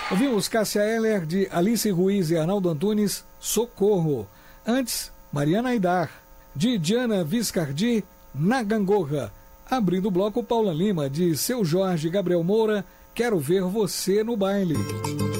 Ouvimos Cássia Eller, de Alice Ruiz e Arnaldo Antunes, Socorro. Antes, Mariana Aidar, de Diana Viscardi, Na Gangorra. Abrindo o bloco, Paula Lima, de Seu Jorge Gabriel Moura, Quero Ver Você no Baile.